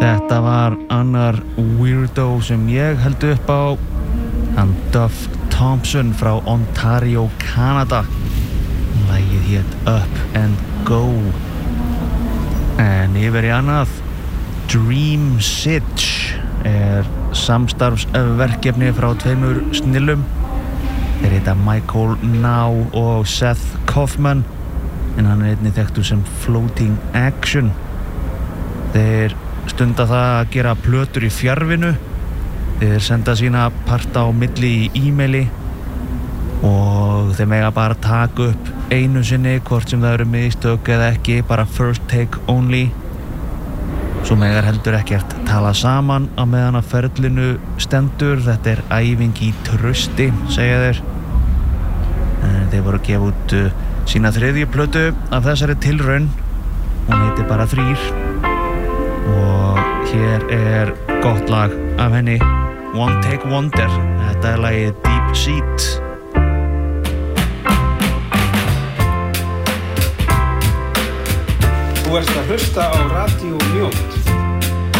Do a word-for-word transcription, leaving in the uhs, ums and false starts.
Þetta var annar weirdo sem ég held upp á, hann Duff Thompson frá Ontario, Canada. Lagið hét Up and Go. En yfir í annað, Dream Siege er samstarfsverkefni frá tveimur snillum. Þeir heita Michael Now og Seth Kaufman, en hann er einnig þekktur sem Floating Action. Þeir stunda það að gera plötur í fjarvinnu. Þeir senda sína parta á milli í e-maili og þeir mega bara taka upp einu sinni, hvort sem það eru mistök eða ekki, bara first take only. Svo megar heldur ekkert tala saman á meðan að ferlinu stendur. Þetta er æfing í trausti, segja þeir. En þeir voru að gefa út uh, sína þriðju plötu af þessari tilraun. Hún heitir bara Þrír. Og hér er gott lag af henni, One Take Wonder. Þetta er lagið Deep Seat. Þú ert að hlusta á Radíó Mjótt.